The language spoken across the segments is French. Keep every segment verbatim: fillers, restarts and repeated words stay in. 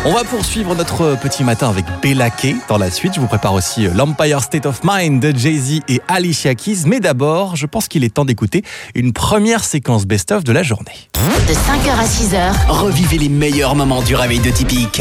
On va poursuivre notre petit matin avec Bella K dans la suite. Je vous prépare aussi l'Empire State of Mind de Jay-Z et Alicia Keys. Mais d'abord, je pense qu'il est temps d'écouter une première séquence best-of de la journée. De cinq heures à six heures, revivez les meilleurs moments du réveil de Typique.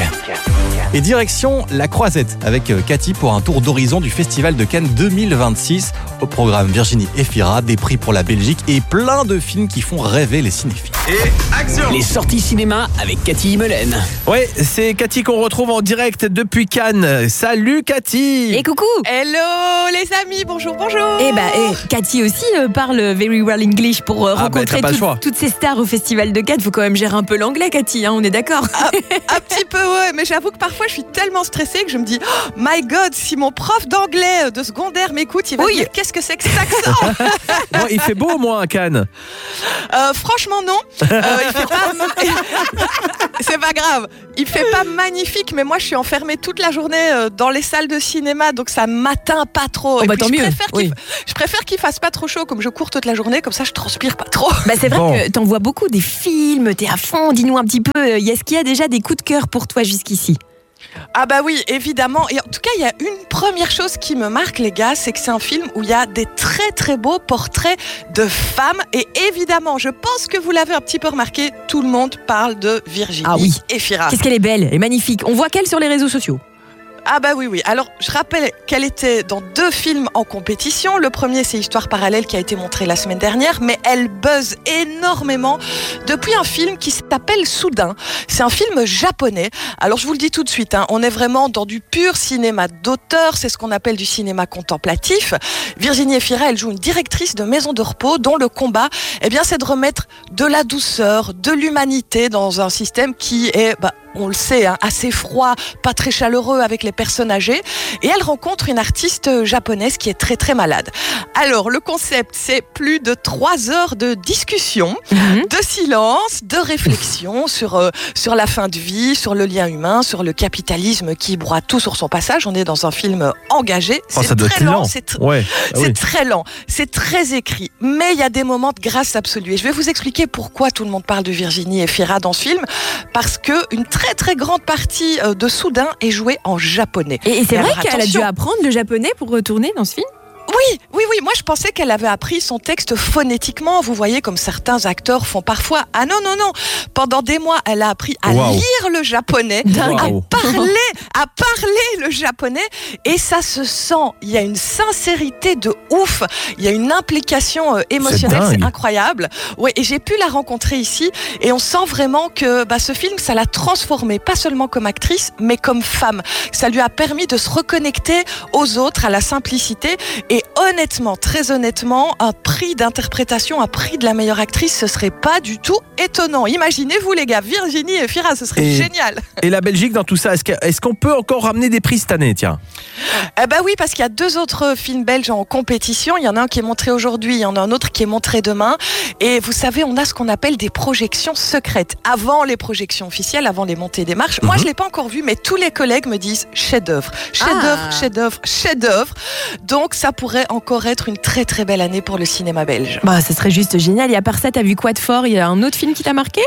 Et direction la Croisette avec Cathy pour un tour d'horizon du Festival de Cannes deux mille vingt-six. Au programme Virginie Efira, des prix pour la Belgique et plein de films qui font rêver les cinéphiles. Et action! Les sorties cinéma avec Cathy Imelen. Ouais, c'est Cathy qu'on retrouve en direct depuis Cannes. Salut Cathy! Et coucou! Hello les amis, bonjour, bonjour! Et bah, et Cathy aussi euh, parle very well English pour euh, Ah bah, rencontrer t'as pas le tout- choix. toutes ces stars au Festival de Cannes. Faut quand même gérer un peu l'anglais, Cathy, hein, on est d'accord? Un, un petit peu, ouais, mais j'avoue que parfois je suis tellement stressée que je me dis oh, my God, si mon prof d'anglais de secondaire m'écoute, il va Oui. me dire qu'est-ce que c'est que cet accent? Bon, il fait beau au moins à Cannes. Euh, franchement non, euh, il fait pas... c'est pas grave, il fait pas magnifique, mais moi je suis enfermée toute la journée euh, dans les salles de cinéma, donc ça m'atteint pas trop. Oh, Et bah, puis, tant je mieux, préfère qu'il oui. je préfère qu'il fasse pas trop chaud, comme je cours toute la journée, comme ça je transpire pas trop. Bah, c'est vrai Bon. que t'en vois beaucoup des films, t'es à fond, dis-nous un petit peu, euh, est-ce qu'il y a déjà des coups de cœur pour toi jusqu'ici? Ah bah oui, évidemment. Et en tout cas, il y a une première chose qui me marque, les gars, c'est que c'est un film où il y a des très très beaux portraits de femmes. Et évidemment, je pense que vous l'avez un petit peu remarqué, tout le monde parle de Virginie Ah oui. Efira. Qu'est-ce qu'elle est belle et magnifique. On voit qu'elle sur les réseaux sociaux. Ah bah oui, oui. Alors, je rappelle qu'elle était dans deux films en compétition. Le premier, c'est Histoire parallèle qui a été montré la semaine dernière, mais elle buzz énormément depuis un film qui s'appelle Soudain. C'est un film japonais. Alors, je vous le dis tout de suite, hein, on est vraiment dans du pur cinéma d'auteur. C'est ce qu'on appelle du cinéma contemplatif. Virginie Efira, elle joue une directrice de maison de repos dont le combat, eh bien, c'est de remettre de la douceur, de l'humanité dans un système qui est... Bah, on le sait, hein, assez froid, pas très chaleureux avec les personnes âgées. Et elle rencontre une artiste japonaise qui est très très malade. Alors, le concept, c'est plus de trois heures de discussion, Mm-hmm. de silence, de réflexion sur, euh, sur la fin de vie, sur le lien humain, sur le capitalisme qui broie tout sur son passage. On est dans un film engagé. Oh, C'est ça doit très être lent, lent. c'est tr- Ouais. Ah c'est oui. très lent, c'est très écrit, mais il y a des moments de grâce absolue. Et je vais vous expliquer pourquoi tout le monde parle de Virginie Efira dans ce film, parce que une très très grande partie euh, de Soudain est jouée en japonais. Et, et c'est Mais vrai alors, qu'elle a dû attention. apprendre le japonais pour retourner dans ce film? Oui, oui, oui. Moi, je pensais qu'elle avait appris son texte phonétiquement. Vous voyez, comme certains acteurs font parfois. Ah non, non, non. Pendant des mois, elle a appris à Wow. lire le japonais, Dingue. Wow. à parler, à parler le japonais. Et ça se sent. Il y a une sincérité de ouf. Il y a une implication euh, émotionnelle. C'est C'est, dingue. incroyable. Ouais, et j'ai pu la rencontrer ici. Et on sent vraiment que bah, ce film, ça l'a transformée, pas seulement comme actrice, mais comme femme. Ça lui a permis de se reconnecter aux autres, à la simplicité. Et honnêtement, très honnêtement, un prix d'interprétation, un prix de la meilleure actrice, ce serait pas du tout étonnant. Imaginez-vous les gars, Virginie Efira, ce serait Et- génial. Et la Belgique dans tout ça, est-ce que- est-ce qu'on peut encore ramener des prix cette année, tiens? Eh ben oui, parce qu'il y a deux autres films belges en compétition. Il y en a un qui est montré aujourd'hui, il y en a un autre qui est montré demain. Et vous savez, on a ce qu'on appelle des projections secrètes. Avant les projections officielles, avant les montées des marches. Moi, je l'ai pas encore vu, mais tous les collègues me disent chef-d'œuvre, chef-d'œuvre, Ah. chef-d'œuvre, chef-d'œuvre. Donc, ça pourrait encore être une très très belle année pour le cinéma belge. Bah, ce serait juste génial. Et à part ça, t'as vu quoi de fort? Il y a un autre film qui t'a marqué?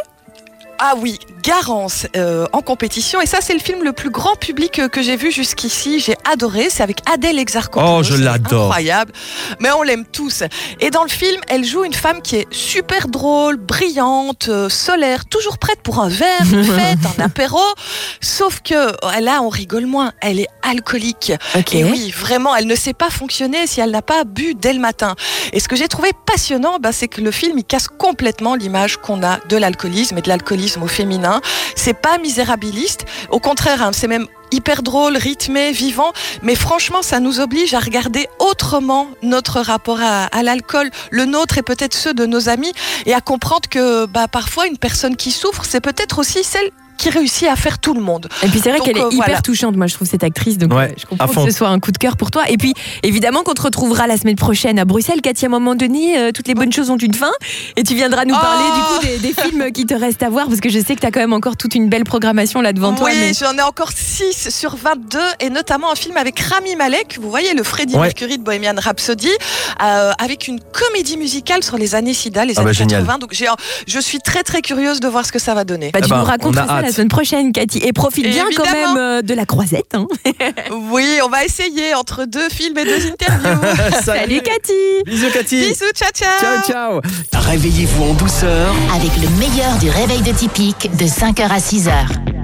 Ah oui, Garance euh, en compétition. Et ça, c'est le film le plus grand public euh, que j'ai vu jusqu'ici. J'ai adoré. C'est avec Adèle Exarchopoulos. Oh, je C'est l'adore. Incroyable. Mais on l'aime tous. Et dans le film, elle joue une femme qui est super drôle, brillante, euh, solaire, toujours prête pour un verre, une fête, un apéro. Sauf que euh, là, on rigole moins. Elle est alcoolique. Ok. Et oui, vraiment, elle ne sait pas fonctionner si elle n'a pas bu dès le matin. Et ce que j'ai trouvé passionnant, bah, c'est que le film, il casse complètement l'image qu'on a de l'alcoolisme et de l'alcoolisme au féminin. C'est pas misérabiliste. Au contraire, hein, c'est même hyper drôle, rythmé, vivant. Mais franchement, ça nous oblige à regarder autrement notre rapport à, à l'alcool, le nôtre et peut-être ceux de nos amis, et à comprendre que bah, parfois, une personne qui souffre, c'est peut-être aussi celle qui réussit à faire tout le monde. Et puis c'est vrai Donc, qu'elle est euh, hyper voilà. touchante, moi je trouve cette actrice, donc Ouais, euh, je comprends à fond. que ce soit un coup de cœur pour toi. Et puis évidemment qu'on te retrouvera la semaine prochaine à Bruxelles, Cathy, à un moment donné, euh, toutes les bonnes choses ont une fin, et tu viendras nous Oh parler du coup des, des films qui te restent à voir, parce que je sais que tu as quand même encore toute une belle programmation là devant toi. Oui, mais- j'en ai encore six sur vingt-deux, et notamment un film avec Rami Malek, vous voyez, le Freddie Ouais. Mercury de Bohemian Rhapsody, euh, avec une comédie musicale sur les années SIDA, les Ah bah, années génial. quatre-vingts. Donc j'ai, je suis très très curieuse de voir ce que ça va donner. Bah, Eh tu ben, nous racontes on a ça la hâte. la semaine prochaine, Cathy. Et profite bien Évidemment. quand même euh, de la croisette. Hein. Oui, on va essayer entre deux films et deux interviews. Salut, Cathy. Bisous Cathy. Bisous, ciao, ciao. Ciao, ciao. Réveillez-vous en douceur Avec le meilleur du réveil de Typique de cinq heures à six heures.